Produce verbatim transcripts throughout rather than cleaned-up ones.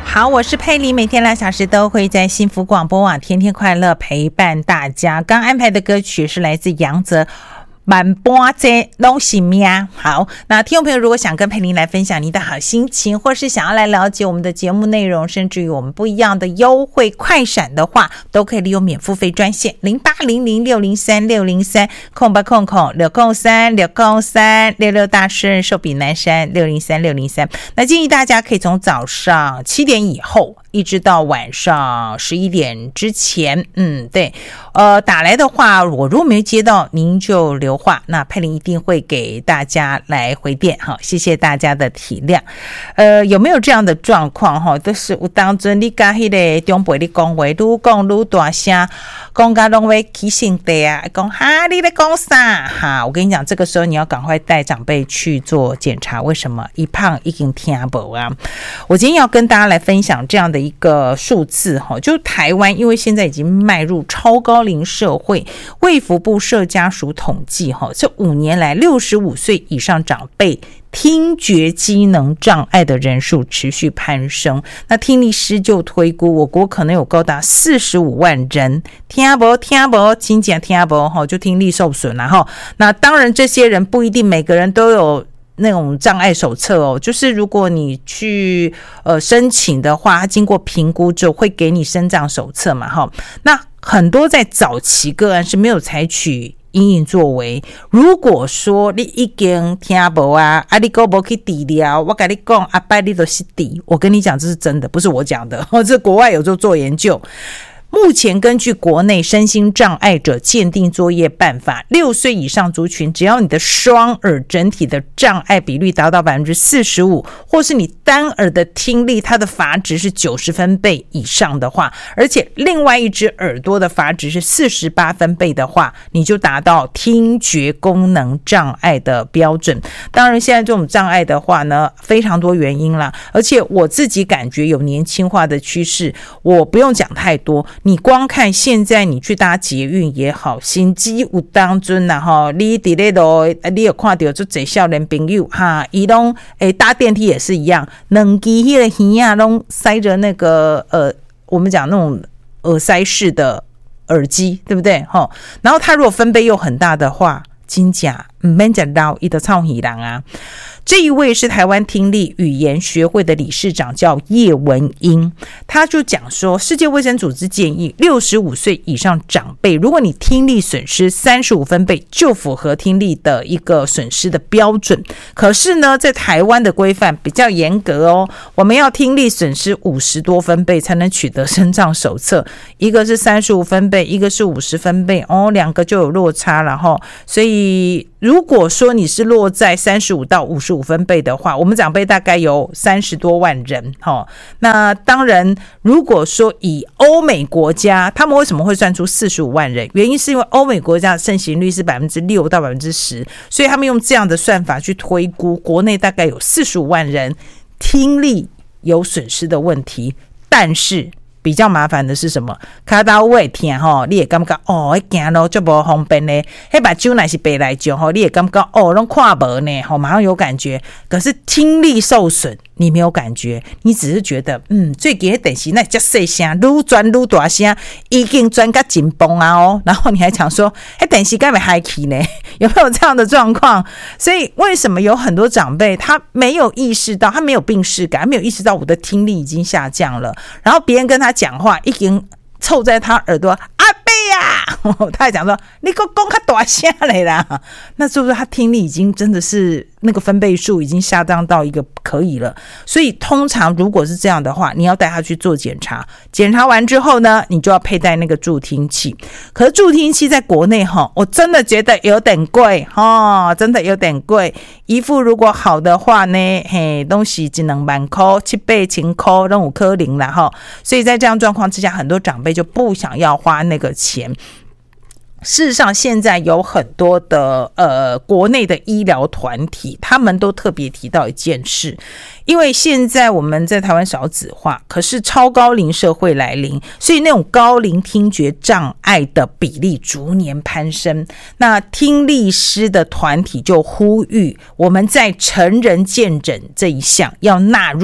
好，我是佩妮，每天两小时都会在幸福广播网天天快乐陪伴大家。刚安排的歌曲是来自杨泽满半这东西命。好，那听众朋友如果想跟佩妮来分享你的好心情，或是想要来了解我们的节目内容，甚至于我们不一样的优惠快闪的话，都可以利用免付费专线零八零零六零三六零三空八空空六空三六空三六六大顺寿比南山六零三六零三。那建议大家可以从早上七点以后一直到晚上十一点之前，嗯，对，呃，打来的话，我如果没接到，您就留话，那佩玲一定会给大家来回电。好，谢谢大家的体谅。呃，有没有这样的状况哈？都是有当阵你甲迄个长辈你讲话，愈讲愈大声，讲甲拢会起心地啊，讲哈你在讲啥？哈，我跟你讲，这个时候你要赶快带长辈去做检查。为什么？一胖已经听不啊。我今天要跟大家来分享这样的一个数字哈，就台湾因为现在已经迈入超高龄社会，卫福部社家署统计哈，这五年来六十五岁以上长辈听觉机能障碍的人数持续攀升。那听力师就推估，我国可能有高达四十五万人听不听不真正听不就听力受损了哈。那当然这些人不一定每个人都有那种障碍手册哦，就是如果你去呃申请的话，它经过评估之后会给你身障手册嘛哈。那很多在早期个案是没有采取因应作为。如果说你已经听不啊，啊你还没去治疗，我跟你讲，阿伯你都是治。我跟你讲，这是真的，不是我讲的，这国外有做做研究。目前根据国内身心障碍者鉴定作业办法，六岁以上族群，只要你的双耳整体的障碍比率达到 百分之四十五， 或是你单耳的听力它的阀值是九十分贝以上的话，而且另外一只耳朵的阀值是四十八分贝的话，你就达到听觉功能障碍的标准。当然现在这种障碍的话呢，非常多原因啦，而且我自己感觉有年轻化的趋势，我不用讲太多，你光看现在你去搭捷运也好，心机有当中啦哈，你伫咧路你有看到就这少年朋友哈，伊拢诶搭电梯也是一样，两支迄个耳啊拢塞着那个呃，我们讲那种耳塞式的耳机，对不对哈？然后它如果分贝又很大的话，真假唔免讲到伊的臭耳人啊。这一位是台湾听力语言学会的理事长，叫叶文英，他就讲说，世界卫生组织建议六十五岁以上长辈，如果你听力损失三十五分贝，就符合听力的一个损失的标准。可是呢，在台湾的规范比较严格哦，我们要听力损失五十多分贝才能取得身障手册，一个是三十五分贝，一个是五十分贝哦，两个就有落差了哈。所以如果说你是落在三十五到五十五分贝的话，我们长辈大概有三十多万人齁。那当然如果说以欧美国家，他们为什么会算出四十五万人？原因是因为欧美国家的盛行率是 百分之六 到 百分之十， 所以他们用这样的算法去推估，国内大概有四十五万人听力有损失的问题。但是比较麻烦的是什么？卡到位听吼，你也感觉哦，迄行路就不方便呢。迄把酒乃是白来酒吼，你也感觉哦，拢看无呢，吼，马上有感觉。可是听力受损，你没有感觉，你只是觉得，嗯，最近迄电视那叫细声，愈转愈大声，已经转到紧绷啊哦。然后你还想说，迄电视该没嗨起呢？有没有这样的状况？所以为什么有很多长辈他没有意识到，他没有病识感，他没有意识到我的听力已经下降了，然后别人跟他讲话已经凑在他耳朵，阿伯呀，他还讲说你给我讲较大声来啦，那是不是他听力已经真的是那个分贝数已经下降到一个可以了？所以通常如果是这样的话，你要带他去做检查，检查完之后呢，你就要佩戴那个助听器。可是助听器在国内哈，我真的觉得有点贵哈，真的有点贵。一副如果好的话呢，嘿，东西只能万块、七八千块，都有可能啦哈。所以在这样状况之下，很多长辈就不想要花那个钱。事实上现在有很多的呃国内的医疗团体，他们都特别提到一件事，因为现在我们在台湾少子化，可是超高龄社会来临，所以那种高龄听觉障碍的比例逐年攀升。那听力师的团体就呼吁我们在成人健诊这一项要纳入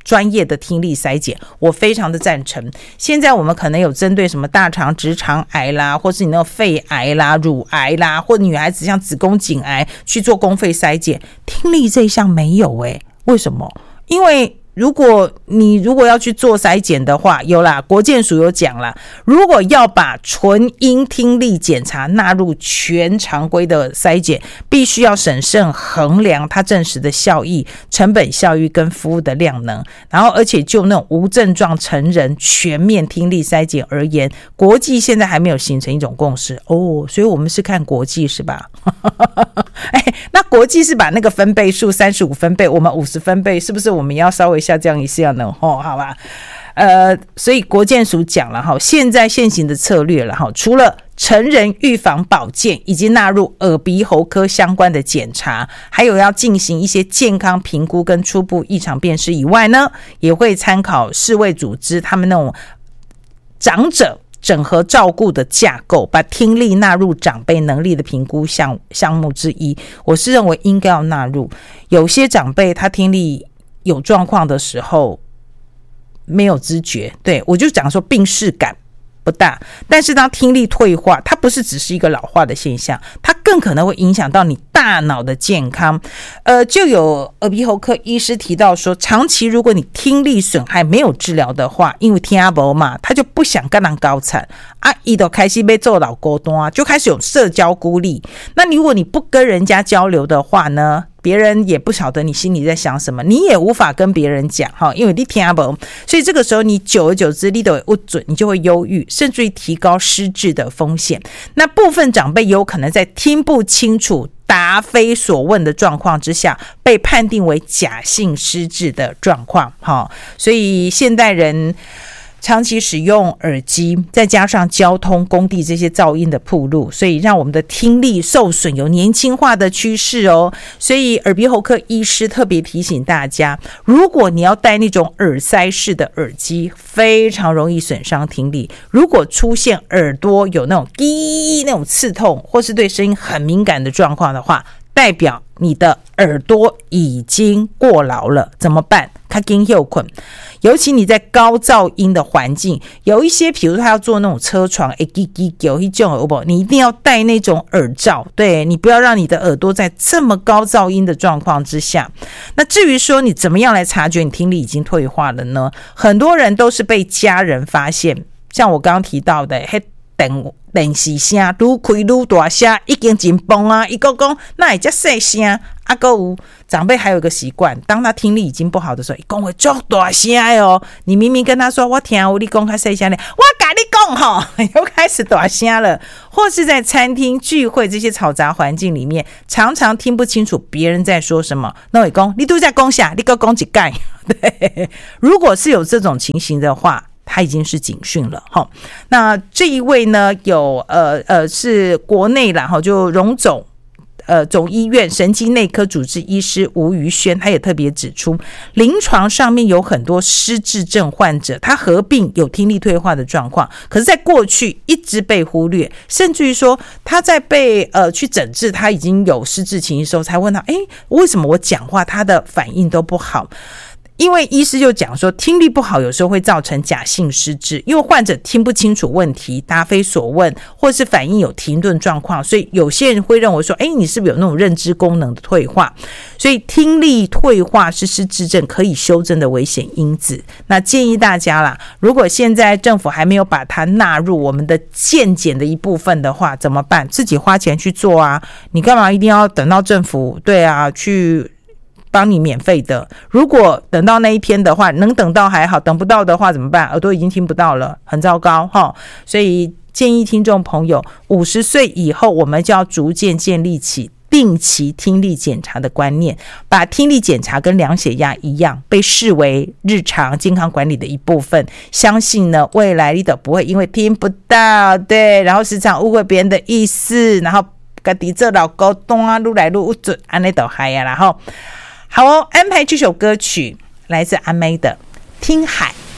专业的听力筛检，我非常的赞成。现在我们可能有针对什么大肠直肠癌啦，或是你那种肺癌啦、乳癌啦，或女孩子像子宫颈癌去做公费筛检，听力这一项没有诶、欸、为什么？因为如果你如果要去做筛检的话，有啦，国健署有讲啦，如果要把纯音听力检查纳入全常规的筛检，必须要审慎衡量它证实的效益、成本效益跟服务的量能，然后而且就那种无症状成人全面听力筛检而言，国际现在还没有形成一种共识哦，所以我们是看国际是吧？哎，那国际是把那个分贝数三十五分贝，我们五十分贝，是不是我们要稍微下降一下呢？哦，好吧，呃，所以国健署讲了哈，现在现行的策略了哈，除了成人预防保健以及纳入耳鼻喉科相关的检查，还有要进行一些健康评估跟初步异常辨识以外呢，也会参考世卫组织他们那种长者整合照顾的架构，把听力纳入长辈能力的评估项项目之一。我是认为应该要纳入，有些长辈他听力有状况的时候没有知觉，对，我就讲说病识感不大，但是当听力退化，它不是只是一个老化的现象，它更可能会影响到你大脑的健康。呃，就有耳鼻喉科医师提到说，长期如果你听力损害没有治疗的话，因为听不嘛，他就不想跟人高产啊，他就开始被做老孤单，就开始有社交孤立。那如果你不跟人家交流的话呢，别人也不晓得你心里在想什么，你也无法跟别人讲，因为你听不懂，所以这个时候你久而久之你都会不准，你就会忧郁，甚至于提高失智的风险。那部分长辈有可能在听不清楚答非所问的状况之下，被判定为假性失智的状况。所以现代人长期使用耳机，再加上交通工地这些噪音的暴露，所以让我们的听力受损，有年轻化的趋势哦。所以耳鼻喉科医师特别提醒大家，如果你要戴那种耳塞式的耳机，非常容易损伤听力。如果出现耳朵有那种滴那种刺痛，或是对声音很敏感的状况的话，代表你的耳朵已经过劳了，怎么办？较紧休困。尤其你在高噪音的环境，有一些比如说他要坐那种车床会叽叽叫那种，你一定要戴那种耳罩，对，你不要让你的耳朵在这么高噪音的状况之下。那至于说你怎么样来察觉你听力已经退化了呢？很多人都是被家人发现，像我刚刚提到的嘿电电视声愈开愈大声，已经真崩啊！伊个讲那会这细声，啊，还有长辈还有一个习惯，当他听力已经不好的时候，伊讲会足大声哦。你明明跟他说我听有你讲较细声咧，我跟你讲吼，又开始大声了。或是在餐厅聚会这些嘈杂环境里面，常常听不清楚别人在说什么，那会讲你都在讲啥？你给我讲一次。对，如果是有这种情形的话，他已经是警讯了哈。那这一位呢，有呃呃是国内啦哈，就荣总呃总医院神经内科主治医师吴于轩，他也特别指出，临床上面有很多失智症患者，他合并有听力退化的状况，可是在过去一直被忽略，甚至于说他在被呃去诊治他已经有失智情形的时候，才问他，哎，为什么我讲话他的反应都不好？因为医师就讲说，听力不好有时候会造成假性失智，因为患者听不清楚问题，答非所问，或是反应有停顿状况，所以有些人会认为说，哎，你是不是有那种认知功能的退化？所以听力退化是失智症可以修正的危险因子。那建议大家啦，如果现在政府还没有把它纳入我们的健检的一部分的话，怎么办？自己花钱去做啊，你干嘛一定要等到政府对啊去帮你免费的？如果等到那一天的话，能等到还好，等不到的话怎么办？耳朵已经听不到了，很糟糕齁。所以建议听众朋友，五十岁以后我们就要逐渐建立起定期听力检查的观念，把听力检查跟量血压一样，被视为日常健康管理的一部分。相信呢，未来你都不会因为听不到，对，然后时常误会别人的意思，然后自己做老高东啊，愈来愈不准，安尼就嗨啊，然后。好哦，安排这首歌曲来自阿妹的《听海》。